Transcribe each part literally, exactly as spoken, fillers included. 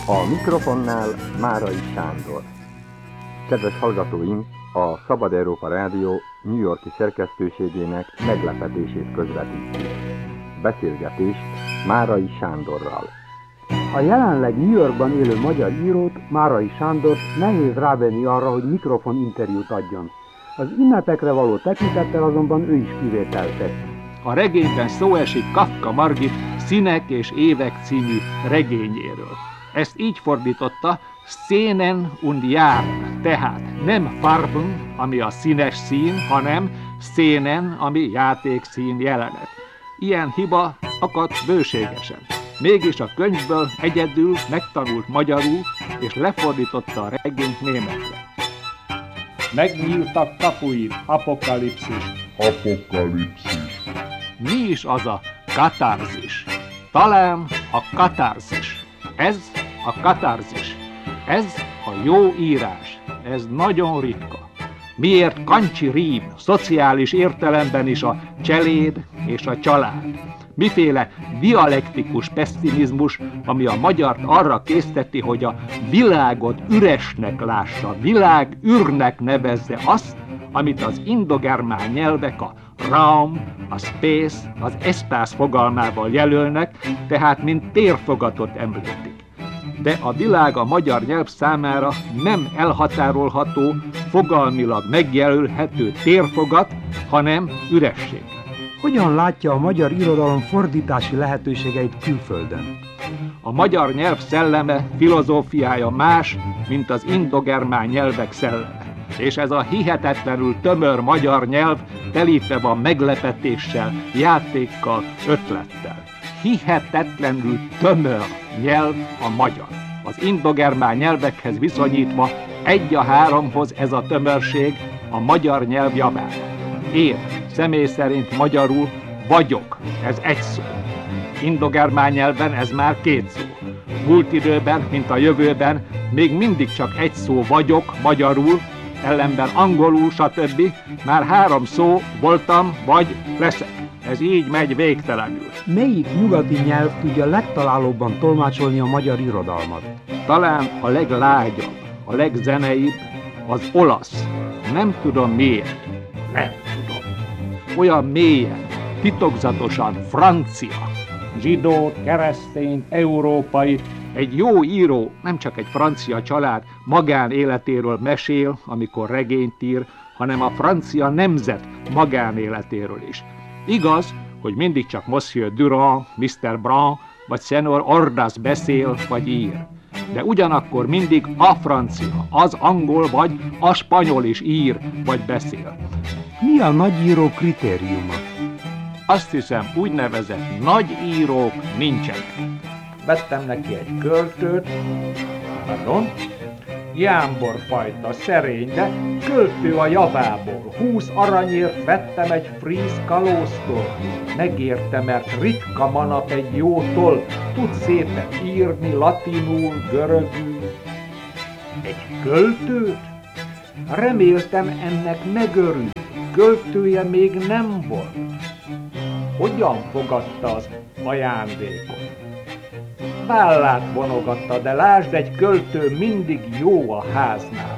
A mikrofonnál Márai Sándor. Kedves hallgatóink, a Szabad Európa Rádió New York-i szerkesztőségének meglepetését közvetítjük. Beszélgetést Márai Sándorral. A jelenleg New Yorkban élő magyar írót, Márai Sándort nehéz rávenni arra, hogy mikrofoninterjút adjon. Az ünnepekre való tekintettel azonban ő is kivételt tett. A regényben szó esik Kafka Margit Színek és évek című regényéről. Ezt így fordította, Szénen und Jahren, tehát nem Farben, ami a színes szín, hanem Szénen, ami játékszín jelenet. Ilyen hiba akadt bőségesen. Mégis a könyvből egyedül megtanult magyarul, és lefordította a regényt németre. Megnyíltak kapuit, apokalipszis. Apokalipszis. Mi is az a katarzis? Talán a katarzis. Ez a katarzis. Ez a jó írás. Ez nagyon ritka. Miért kancsi rím, szociális értelemben is a cseléd és a család? Miféle dialektikus pessimizmus, ami a magyart arra készteti, hogy a világot üresnek lássa, világ űrnek nevezze azt, amit az indogermán nyelvek a Raum, a Space, az Espace fogalmával jelölnek, tehát mint térfogatot említik. De a világ a magyar nyelv számára nem elhatárolható, fogalmilag megjelölhető térfogat, hanem üresség. Hogyan látja a magyar irodalom fordítási lehetőségeit külföldön? A magyar nyelv szelleme, filozófiája más, mint az indogermán nyelvek szelleme. És ez a hihetetlenül tömör magyar nyelv telítve van meglepetéssel, játékkal, ötlettel. Hihetetlenül tömör nyelv a magyar. Az indogermán nyelvekhez viszonyítva egy a háromhoz ez a tömörség a magyar nyelv javára. Én személy szerint magyarul vagyok, ez egy szó. Indogermán nyelven ez már két szó. Múlt időben, mint a jövőben, még mindig csak egy szó vagyok magyarul, ellenben angolul, stb. Már három szó voltam, vagy leszek. Ez így megy végtelenül. Melyik nyugati nyelv tudja legtalálóbban tolmácsolni a magyar irodalmat? Talán a leglágyabb, a legzeneibb az olasz. Nem tudom miért. Nem tudom. Olyan mélyen, titokzatosan francia. Zsidót, keresztényt, európai. Egy jó író, nem csak egy francia család magánéletéről mesél, amikor regényt ír, hanem a francia nemzet magánéletéről is. Igaz, hogy mindig csak Monsieur Durand, miszter Brand vagy Senior Ordaz beszél vagy ír. De ugyanakkor mindig a francia, az angol vagy a spanyol is ír vagy beszél. Mi a nagyíró kritériuma? Azt hiszem, úgynevezett nagy írók nincsenek. Vettem neki egy költőt, pardon, jámbor fajta, szerény, de költő a javából. Húsz aranyért vettem egy fríz kalóztól. Megérte, mert ritka manap egy jótól, tud szépen írni latinul, görögül. Egy költőt? Reméltem ennek megörül, költője még nem volt. Hogyan fogadta az ajándékot? Vállát vonogatta, de lásd, egy költő mindig jó a háznál.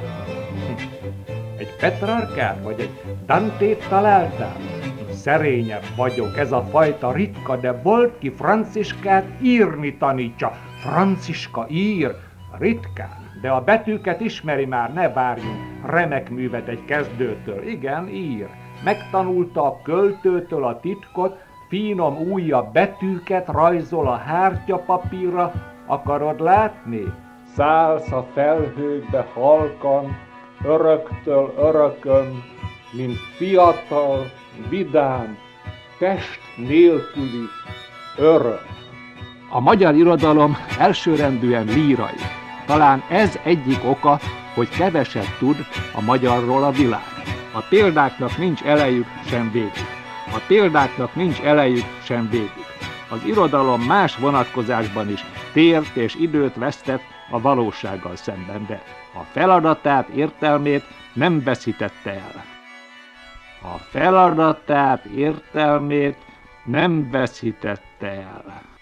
Egy Petrarkát vagy egy Dantét találtál? Szerényebb vagyok, ez a fajta ritka, de volt ki Franciskát írni tanítsa. Franciska ír, ritkán, de a betűket ismeri már, ne várjunk remek művet egy kezdőtől. Igen, ír. Megtanulta a költőtől a titkot, finom ujja betűket rajzol a hártyapapírra, akarod látni? Szállsz a felhőkbe halkan, öröktől örökön, mint fiatal, vidám, test nélküli örök. A magyar irodalom elsőrendűen lírai. Talán ez egyik oka, hogy keveset tud a magyarról a világ. A példáknak nincs elejük sem végük. A példáknak nincs elejük sem végük. Az irodalom más vonatkozásban is tért és időt vesztett a valósággal szemben, de a feladatát, értelmét nem veszítette el. A feladatát, értelmét nem veszítette el.